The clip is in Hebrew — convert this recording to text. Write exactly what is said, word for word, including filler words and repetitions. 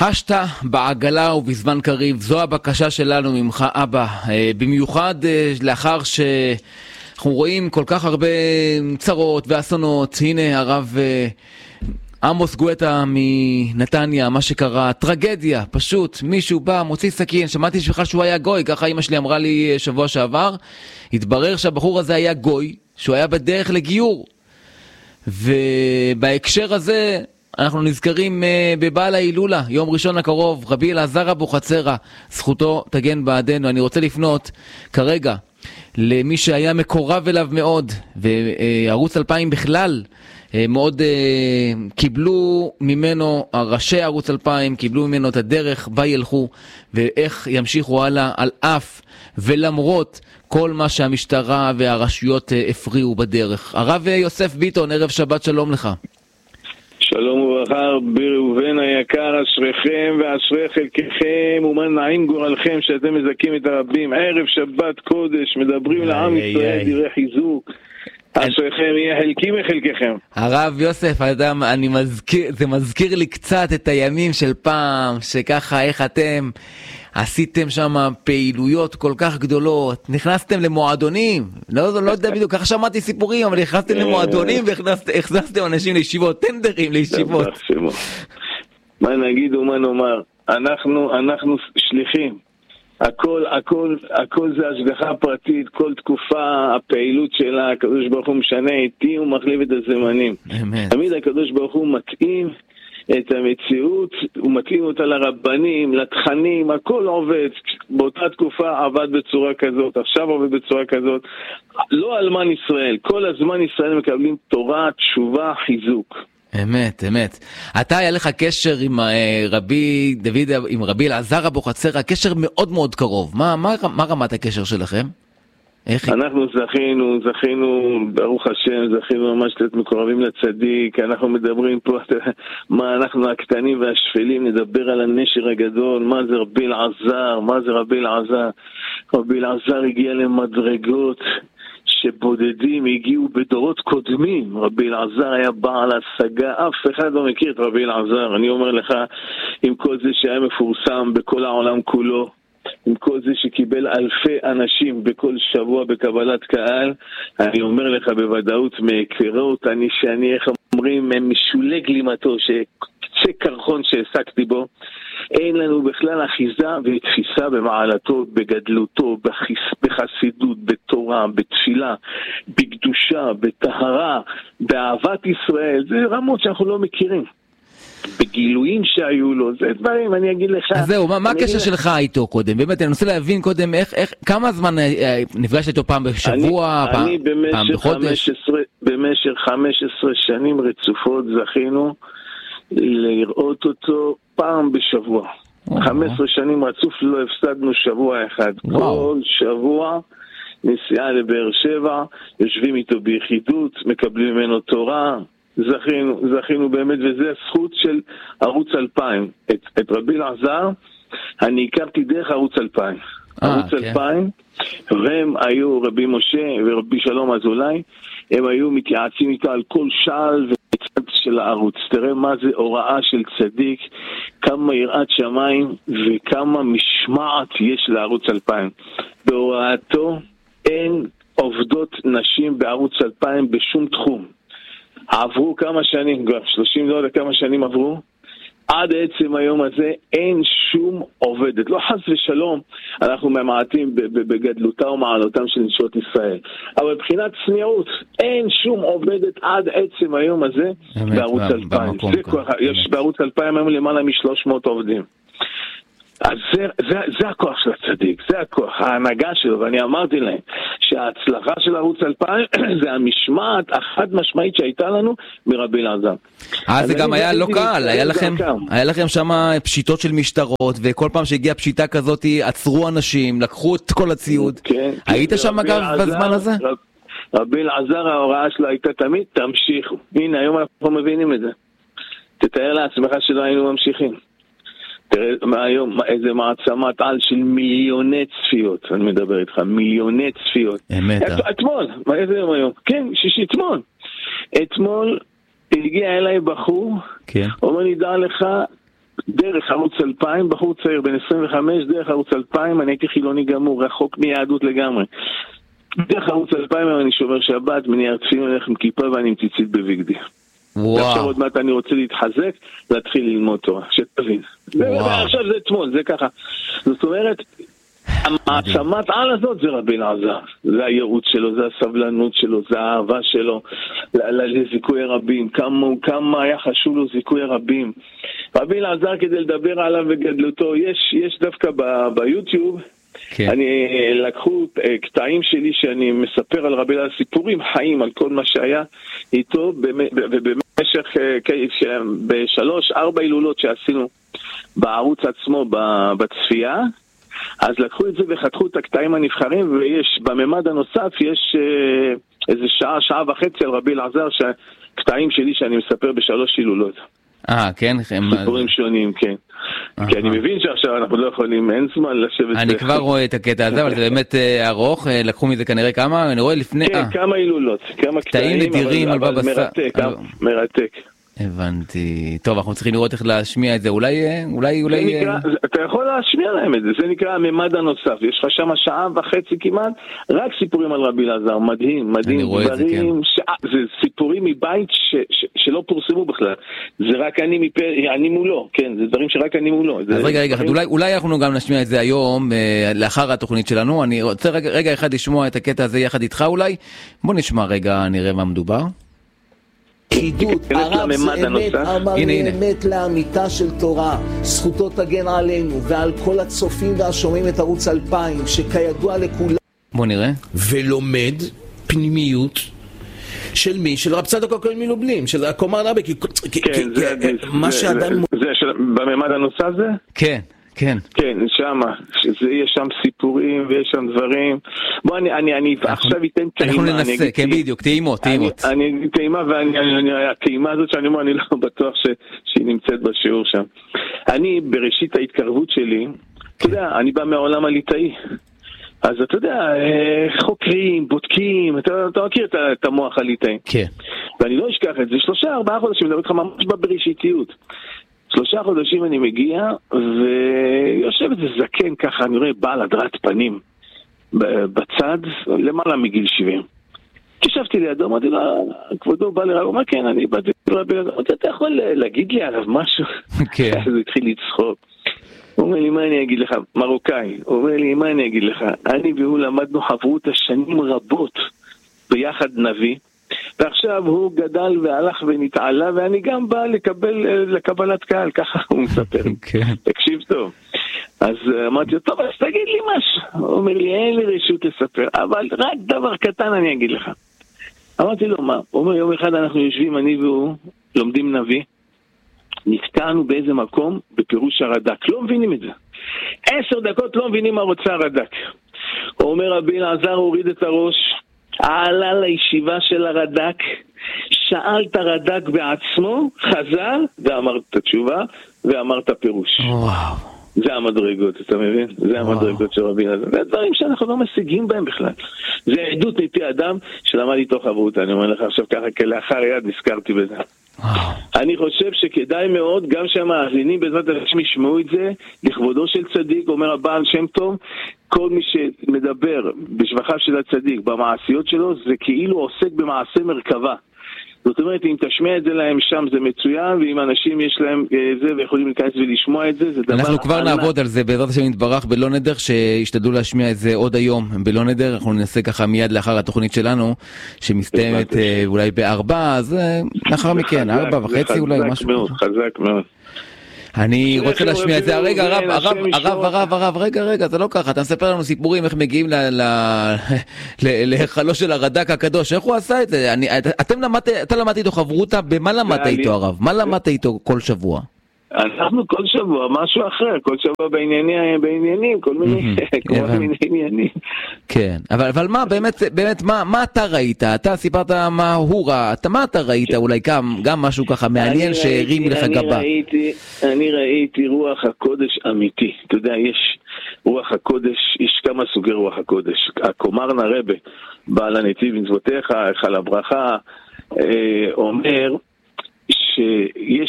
השת בעגלה ובזמן קריב, זו הבקשה שלנו ממך אבא, במיוחד לאחר שאנחנו רואים כל כך הרבה צרות ואסונות. הנה הרב עמוס גואטה מנתניה, מה שקרה, טרגדיה, פשוט מישהו בא, מוציא סכין, שמעתי שבכלל שהוא היה גוי, ככה אמא שלי אמרה לי שבוע שעבר, התברר שהבחור הזה היה גוי, שהוא היה בדרך לגיור, ובהקשר הזה אנחנו נזכרים uh, בבעל ההילולה, יום ראשון הקרוב, רבי אלעזר אבוחצירא, זכותו תגן בעדנו. אני רוצה לפנות כרגע למי שהיה מקורב אליו מאוד, וערוץ אלפיים בכלל uh, מאוד uh, קיבלו ממנו, ראשי ערוץ אלפיים קיבלו ממנו את הדרך בה ילכו, ואיך ימשיכו הלאה על אף ולמרות כל מה שהמשטרה והרשויות uh, הפריעו בדרך. הרב יוסף ביטון, ערב שבת שלום לך. שלום וברכה, רבי ראובן היקר, אשריכם ואשרי חלקכם ומן נעים גורלכם שאתם מזכים את הרבים. ערב שבת קודש, מדברים לעם ישראל דברי חיזוק. אשריכם יהיה חלקי מחלקכם. הרב יוסף, אדם, אני מזכיר, זה מזכיר לי קצת את הימים של פעם, שככה איך אתם עשיתם שם פעילויות כל כך גדולות, נכנסתם למועדונים, לא, לא יודע בדיוק, ככה שמעתי סיפורים, אבל נכנסתם למועדונים והכנסתם אנשים לישיבות, טנדרים לישיבות. מה נגיד ומה נאמר, אנחנו, אנחנו שליחים, הכל, הכל, הכל זה השגחה פרטית, כל תקופה, הפעילות שלה, הקדוש ברוך הוא משנה איתי ומחליף את הזמנים. תמיד הקדוש ברוך הוא מתאים את המציאות, הוא מתאים אותה לרבנים, לתכנים, הכל עובד. באותה תקופה עבד בצורה כזאת, עכשיו עובד בצורה כזאת. לא אלמן ישראל, כל הזמן ישראל מקבלים תורה, תשובה, חיזוק. אמת, אמת. אתה היה לך קשר עם רבי דוד, עם רבי אלעזר אבוחצירא, קשר מאוד מאוד קרוב. מה, מה, מה רמת הקשר שלכם? אנחנו זכינו, זכינו, ברוך השם, זכינו ממש להיות מקורבים לצדיק. אנחנו מדברים פה, מה אנחנו הקטנים והשפלים, נדבר על הנשר הגדול, מה זה רבי אלעזר, מה זה רבי אלעזר. רבי אלעזר הגיע למדרגות שבודדים הגיעו בדורות קודמים. רבי אלעזר היה בעל השגה, אף אחד לא מכיר את רבי אלעזר. אני אומר לך, עם כל זה שהיה מפורסם בכל העולם כולו, עם כל זה שקיבל אלפי אנשים בכל שבוע בקבלת קהל, אני אומר לך בוודאות מהכרות, אני שאני, איך אומרים, משולי גלימתו, שקצה קרחון שהעסקתי בו, אין לנו בכלל אחיזה ותפיסה במעלתו, בגדלותו, בחסידות, בתורה, בתפילה, בקדושה, בטהרה, באהבת ישראל. זה רמות שאנחנו לא מכירים. בגילויים שהיו לו, זה דברים, אני אגיד לך. אז זהו, מה, מה הקשר שלך איתו קודם? באמת, אני רוצה להבין קודם, איך, איך, כמה זמן נפגשת איתו פעם בשבוע, אני, פעם, אני במשך פעם בחודש? חמש עשרה, במשך חמש עשרה שנים רצופות זכינו לראות אותו פעם בשבוע. חמש עשרה שנים רצוף לא הפסדנו שבוע אחד. כל שבוע נסיעה לבאר שבע, יושבים איתו ביחידות, מקבלים ממנו תורה, זכינו, זכינו באמת, וזה הזכות של ערוץ אלפיים. את, את רבי אלעזר אני הכרתי דרך ערוץ אלפיים. ערוץ אלפיים, והם היו רבי משה ורבי שלום אזולאי, הם היו מתייעצים איתה על כל שעל וצד של הערוץ. תראה מה זה הוראה של צדיק, כמה יראת שמיים וכמה משמעת יש לערוץ אלפיים. בהוראתו אין עובדות נשים בערוץ אלפיים בשום תחום. עברו כמה שנים, כבר שלושים לא יודע כמה שנים עברו, עד עצם היום הזה אין שום עובדת, לא חס ושלום, אנחנו ממעטים בגדלותה ומעלותם של נשות ישראל, אבל מבחינת צניעות, אין שום עובדת עד עצם היום הזה בערוץ אלפיים. יש בערוץ אלפיים היום למעלה מ-שלוש מאות עובדים. אז זה, זה, זה הכוח של הצדיק, זה הכוח, ההנהגה שלו, ואני אמרתי להם שההצלחה של ערוץ אלפיים זה המשמעת החד משמעית שהייתה לנו מרבי אלעזר. אז זה גם היה לא קל, היה לכם, היה לכם שם פשיטות של משטרות, וכל פעם שהגיעה פשיטה כזאת עצרו אנשים, לקחו את כל הציוד. כן, היית כן, שם אגב בזמן הזה? רב, רבי אלעזר ההוראה שלו הייתה תמיד, תמשיכו. הנה היום אנחנו מבינים את זה. תתאר לעצמך שלא היינו ממשיכים. תראה היום איזה מעצמת על של מיליוני צפיות, אני מדבר איתך, מיליוני צפיות. אמת. אתמול, מה איזה יום היום? כן, שישי אתמול. אתמול הגיע אליי בחור, כן. אומר לי, דע לך, דרך ערוץ אלפיים, בחור צעיר בן עשרים וחמש, דרך ערוץ אלפיים, אני הייתי חילוני גמור, רחוק מיהדות לגמרי. דרך ערוץ אלפיים אני שומר שבת, מניע ארצים, הולך עם כיפה ואני עם ציצית בבגדי. ועכשיו עוד מעט אני רוצה להתחזק, להתחיל ללמוד תורה, שתבין. ועכשיו זה אתמול, זה ככה. זאת אומרת, המעצמת על הזאת זה רבי אלעזר, זה הייעוץ שלו, זה הסבלנות שלו, זה האהבה שלו לזיכוי רבים, כמה, כמה היה חשוב לו זיכוי רבים. רבי אלעזר, כדי לדבר עליו וגדלותו, יש, יש דווקא ב, ביוטיוב, כן. אני לקחו קטעים שלי שאני מספר על רבי אלעזר, סיפורים חיים על כל מה שהיה איתו, ובמשך בשלוש, ארבע הילולות שעשינו בערוץ עצמו בצפייה, אז לקחו את זה וחתכו את הקטעים הנבחרים, ויש בממד הנוסף יש איזה שעה, שעה וחצי על רבי אלעזר, קטעים שלי שאני מספר בשלוש הילולות. אה, כן? סיפורים שונים, כן. כי אני מבין שעכשיו אנחנו לא יכולים, אין זמן לשבת... אני כבר רואה את הקטע הזה, אבל זה באמת ארוך, לקחו מזה כנראה כמה, אני רואה לפני... כן, כמה הילולות, כמה קטעים, אבל מרתק, מרתק. הבנתי. טוב, אנחנו צריכים לראות איך להשמיע את זה. אולי, אולי, אולי... אתה יכול להשמיע להם את זה. זה נקרא הממד הנוסף. יש לך שם שעה וחצי כמעט, רק סיפורים על רבי אלעזר. מדהים, מדהים. אני רואה את זה, כן. זה סיפורים מבית שלא פורסמו בכלל. זה רק אני מולו. כן, זה דברים שרק אני מולו. אז רגע, רגע, אולי אנחנו גם נשמיע את זה היום, לאחר התוכנית שלנו. אני רוצה רגע אחד לשמוע את הקטע הזה יחד איתך אולי. בוא נשמע רגע, נראה מה מדובר. חידות, הרב זה אמת, אמר לי אמת לאמיתה של תורה, זכותו תגן עלינו ועל כל הצופים והשומעים את ערוץ אלפיים, שכידוע לכולם. בוא נראה. ולומד פנימיות של מי? של רב צדוק הכהן מלובלין, של הקומר נבא, כי מה שאדם... זה בממד הנוסף זה? כן. כן. כן, שמה, יש שם סיפורים ויש שם דברים. בוא, אני, אני, אני עכשיו אתן טעימה. אנחנו ננסה, כן, בדיוק, טעימות, טעימות. אני אגיד טעימה, והטעימה הזאת שאני אומר, אני לא בטוח שהיא נמצאת בשיעור שם. אני, בראשית ההתקרבות שלי, אתה יודע, אני בא מהעולם הליטאי. אז אתה יודע, חוקרים, בודקים, אתה, אתה מכיר את המוח הליטאי. כן. ואני לא אשכח את זה, שלושה, ארבעה חודשים, אני מדבר איתך ממש בבראשיתיות. שלושה חודשים אני מגיע, ויושב איזה זקן ככה, אני רואה בעל הדרת פנים, בצד, למעלה מגיל שבעים. כשבתי לידו, אמרתי לו, כבודו בא לרב, הוא אומר, כן, אני באתי לרב, אמרתי, אתה יכול להגיד לי עליו משהו? כן. אז הוא התחיל לצחוק. הוא אומר לי, מה אני אגיד לך? מרוקאי. הוא אומר לי, מה אני אגיד לך? אני והוא למדנו חברות השנים רבות, ביחד נביא, ועכשיו הוא גדל והלך ונתעלה, ואני גם בא לקבל, לקבלת קהל, ככה הוא מספר. תקשיב טוב. אז אמרתי לו, טוב, אז תגיד לי משהו. הוא אומר לי, אין לי רשות לספר, אבל רק דבר קטן אני אגיד לך. אמרתי לו, מה? הוא אומר, יום אחד אנחנו יושבים, אני והוא, לומדים נביא, נתקענו באיזה מקום בפירוש הרד"ק, לא מבינים את זה. עשר דקות לא מבינים מה רוצה הרד"ק. הוא אומר, רבי אלעזר הוריד את הראש, עלה לישיבה של הרד"ק, שאל את הרד"ק בעצמו, חזר ואמר את התשובה ואמר את הפירוש. וואו. זה המדרגות, אתה מבין? זה המדרגות של רבי אלעזר. זה הדברים שאנחנו לא משיגים בהם בכלל. זה עדות מפי אדם שלמד איתו חברות. אני אומר לך עכשיו ככה, כלאחר יד נזכרתי בזה. אני חושב שכדאי מאוד, גם שהמאזינים בעזרת השם ישמעו את זה, לכבודו של צדיק, אומר הבעל שם טוב, כל מי שמדבר בשבחיו של הצדיק, במעשיות שלו, זה כאילו עוסק במעשה מרכבה. זאת אומרת, אם תשמע את זה להם שם זה מצוין, ואם אנשים יש להם זה ויכולים להיכנס ולשמוע את זה, זה דבר... אנחנו כבר נעבוד על זה, בעזרת השם יתברך בלא נדר, שישתדלו להשמיע את זה עוד היום בלא נדר. אנחנו ננסה ככה מיד לאחר התוכנית שלנו, שמסתיימת אולי בארבע, אז לאחר מכן, ארבע וחצי אולי, משהו. חזק מאוד, חזק מאוד. אני רוצה להשמיע את זה. רגע, הרב, הרב, הרב, הרב, הרב, רגע, רגע, זה לא ככה. אתה מספר לנו סיפורים איך מגיעים להיכלו של הרד"ק הקדוש. איך הוא עשה את זה? אתם למדת, אתה למדת איתו חברותה, במה למדת איתו הרב? מה למדת איתו כל שבוע? אנחנו כל שבוע, משהו אחר, כל שבוע בעניינים, בעניינים, כל מיני, כל מיני עניינים. כן, אבל, אבל מה, באמת, באמת, מה, מה אתה ראית? אתה סיפרת מה הוא ראה, אתה, מה אתה ראית? אולי גם, גם משהו ככה מעניין שהרים לך גבה. אני ראיתי, אני ראיתי רוח הקודש אמיתי. אתה יודע, יש רוח הקודש, יש כמה סוגי רוח הקודש. הקומרנה רבה, בעל הנתיב מצוותיך, היכל הברכה, אומר שיש